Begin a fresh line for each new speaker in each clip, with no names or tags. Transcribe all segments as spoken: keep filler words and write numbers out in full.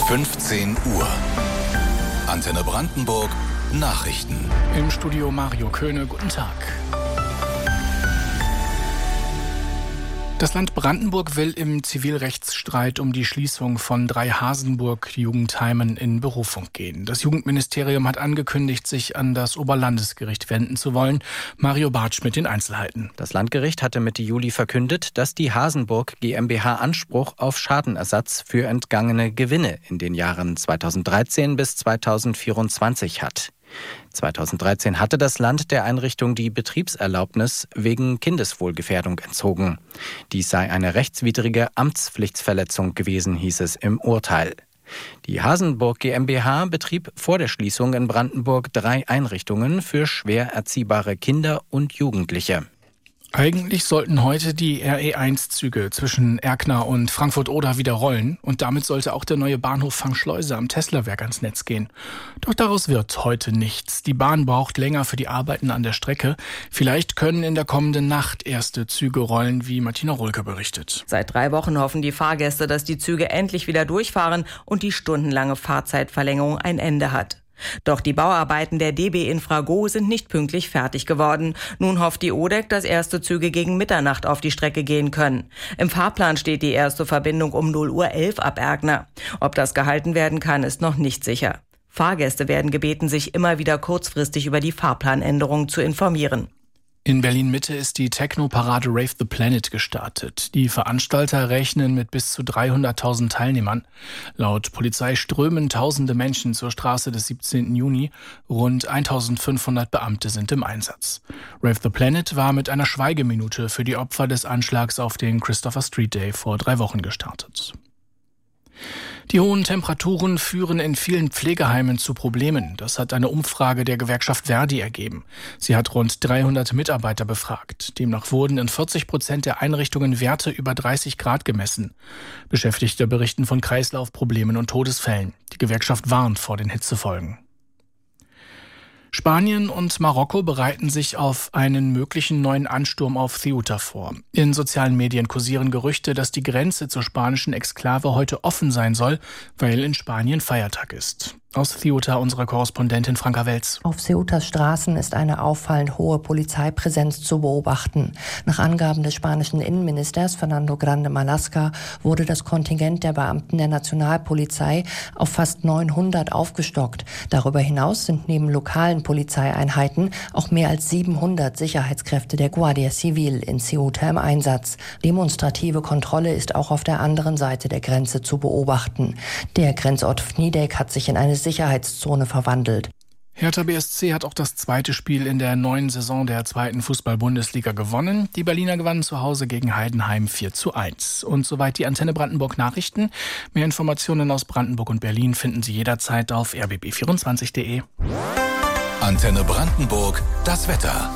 fünfzehn Uhr. Antenne Brandenburg Nachrichten.
Im Studio Mario Köhne, guten Tag. Das Land Brandenburg will im Zivilrechtsstreit um die Schließung von drei Hasenburg-Jugendheimen in Berufung gehen. Das Jugendministerium hat angekündigt, sich an das Oberlandesgericht wenden zu wollen. Mario Bartsch mit den Einzelheiten.
Das Landgericht hatte Mitte Juli verkündet, dass die Hasenburg GmbH Anspruch auf Schadenersatz für entgangene Gewinne in den Jahren zweitausenddreizehn bis zweitausendvierundzwanzig hat. zweitausenddreizehn hatte das Land der Einrichtung die Betriebserlaubnis wegen Kindeswohlgefährdung entzogen. Dies sei eine rechtswidrige Amtspflichtsverletzung gewesen, hieß es im Urteil. Die Hasenburg GmbH betrieb vor der Schließung in Brandenburg drei Einrichtungen für schwer erziehbare Kinder und Jugendliche.
Eigentlich sollten heute die R E eins Züge zwischen Erkner und Frankfurt-Oder wieder rollen und damit sollte auch der neue Bahnhof Fangschleuse am Teslawerk ans Netz gehen. Doch daraus wird heute nichts. Die Bahn braucht länger für die Arbeiten an der Strecke. Vielleicht können in der kommenden Nacht erste Züge rollen, wie Martina Rohlke berichtet.
Seit drei Wochen hoffen die Fahrgäste, dass die Züge endlich wieder durchfahren und die stundenlange Fahrzeitverlängerung ein Ende hat. Doch die Bauarbeiten der D B Infrago sind nicht pünktlich fertig geworden. Nun hofft die O D E C, dass erste Züge gegen Mitternacht auf die Strecke gehen können. Im Fahrplan steht die erste Verbindung um null Uhr elf ab Erkner. Ob das gehalten werden kann, ist noch nicht sicher. Fahrgäste werden gebeten, sich immer wieder kurzfristig über die Fahrplanänderung zu informieren.
In Berlin-Mitte ist die Techno-Parade Rave the Planet gestartet. Die Veranstalter rechnen mit bis zu dreihunderttausend Teilnehmern. Laut Polizei strömen tausende Menschen zur Straße des siebzehnten Juni. Rund eintausendfünfhundert Beamte sind im Einsatz. Rave the Planet war mit einer Schweigeminute für die Opfer des Anschlags auf den Christopher Street Day vor drei Wochen gestartet. Die hohen Temperaturen führen in vielen Pflegeheimen zu Problemen. Das hat eine Umfrage der Gewerkschaft Verdi ergeben. Sie hat rund dreihundert Mitarbeiter befragt. Demnach wurden in vierzig Prozent der Einrichtungen Werte über dreißig Grad gemessen. Beschäftigte berichten von Kreislaufproblemen und Todesfällen. Die Gewerkschaft warnt vor den Hitzefolgen. Spanien und Marokko bereiten sich auf einen möglichen neuen Ansturm auf Ceuta vor. In sozialen Medien kursieren Gerüchte, dass die Grenze zur spanischen Exklave heute offen sein soll, weil in Spanien Feiertag ist. Aus Ceuta unsere Korrespondentin Franka Welz.
Auf Ceutas Straßen ist eine auffallend hohe Polizeipräsenz zu beobachten. Nach Angaben des spanischen Innenministers Fernando Grande Marlaska wurde das Kontingent der Beamten der Nationalpolizei auf fast neunhundert aufgestockt. Darüber hinaus sind neben lokalen Polizeieinheiten auch mehr als siebenhundert Sicherheitskräfte der Guardia Civil in Ceuta im Einsatz. Demonstrative Kontrolle ist auch auf der anderen Seite der Grenze zu beobachten. Der Grenzort Vnidek hat sich in eine Sicherheitszone verwandelt.
Hertha B S C hat auch das zweite Spiel in der neuen Saison der zweiten Fußball-Bundesliga gewonnen. Die Berliner gewannen zu Hause gegen Heidenheim vier zu eins. Und soweit die Antenne Brandenburg Nachrichten. Mehr Informationen aus Brandenburg und Berlin finden Sie jederzeit auf r b b vierundzwanzig punkt de.
Antenne Brandenburg, das Wetter.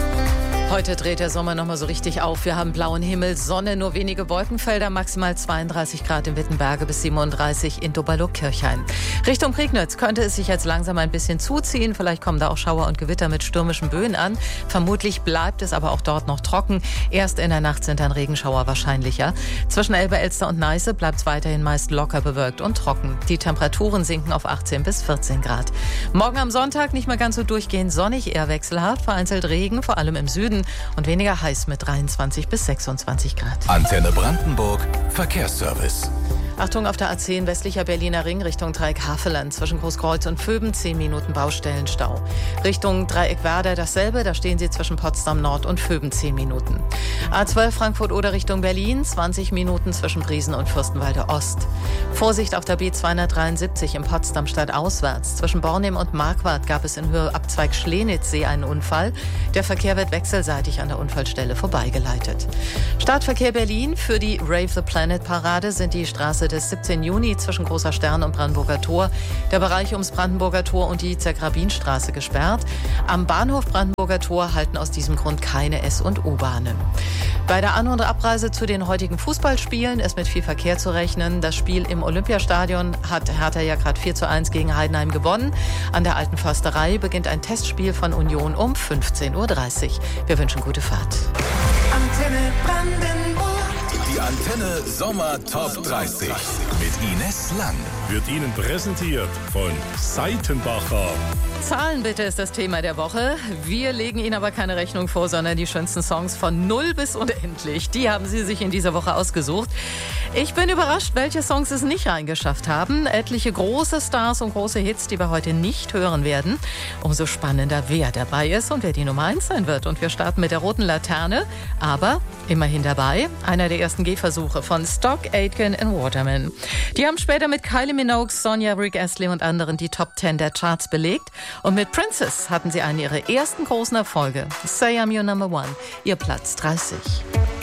Heute dreht der Sommer noch mal so richtig auf. Wir haben blauen Himmel, Sonne, nur wenige Wolkenfelder, maximal zweiunddreißig Grad in Wittenberge bis siebenunddreißig in Doberlo-Kirchhain. Richtung Prignitz könnte es sich jetzt langsam ein bisschen zuziehen. Vielleicht kommen da auch Schauer und Gewitter mit stürmischen Böen an. Vermutlich bleibt es aber auch dort noch trocken. Erst in der Nacht sind dann Regenschauer wahrscheinlicher. Zwischen Elbe, Elster und Neiße bleibt es weiterhin meist locker bewölkt und trocken. Die Temperaturen sinken auf achtzehn bis vierzehn Grad. Morgen am Sonntag nicht mehr ganz so durchgehend sonnig, eher wechselhaft, vereinzelt Regen, vor allem im Süden. Und weniger heiß mit dreiundzwanzig bis sechsundzwanzig Grad.
Antenne Brandenburg, Verkehrsservice.
Achtung auf der A zehn westlicher Berliner Ring Richtung Dreieck-Havelland. Zwischen Großkreuz und Vöben zehn Minuten Baustellenstau. Richtung Dreieck-Werder dasselbe, da stehen Sie zwischen Potsdam Nord und Vöben zehn Minuten. A zwölf Frankfurt-Oder Richtung Berlin, zwanzig Minuten zwischen Briesen und Fürstenwalde Ost. Vorsicht auf der B zweihundertdreiundsiebzig in Potsdam stadtauswärts. Zwischen Bornim und Marquardt gab es in Höhe Abzweig Schlenitzsee einen Unfall. Der Verkehr wird wechselseitig an der Unfallstelle vorbeigeleitet. Startverkehr Berlin für die Rave the Planet Parade sind die Straße des siebzehnten Juni zwischen Großer Stern und Brandenburger Tor, der Bereich ums Brandenburger Tor und die Zergrabinstraße gesperrt. Am Bahnhof Brandenburger Tor halten aus diesem Grund keine S- und U-Bahnen. Bei der An- und Abreise zu den heutigen Fußballspielen ist mit viel Verkehr zu rechnen. Das Spiel im Olympiastadion hat Hertha ja gerade vier zu eins gegen Heidenheim gewonnen. An der Alten Försterei beginnt ein Testspiel von Union um fünfzehn Uhr dreißig. Wir wünschen gute Fahrt.
Antenne Brandenburg. Die Antenne Sommer Top dreißig mit Ines Lang.
Wird Ihnen präsentiert von Seitenbacher.
Zahlen bitte ist das Thema der Woche. Wir legen Ihnen aber keine Rechnung vor, sondern die schönsten Songs von null bis unendlich. Die haben Sie sich in dieser Woche ausgesucht. Ich bin überrascht, welche Songs es nicht reingeschafft haben. Etliche große Stars und große Hits, die wir heute nicht hören werden. Umso spannender, wer dabei ist und wer die Nummer eins sein wird. Und wir starten mit der roten Laterne, aber immerhin dabei einer der ersten Gehversuche von Stock, Aitken und Waterman. Die haben später mit Kylie Minogue, Sonja, Rick Astley und anderen die Top Ten der Charts belegt. Und mit Princess hatten sie einen ihrer ersten großen Erfolge. Say I'm Your Number One, ihr Platz dreißig.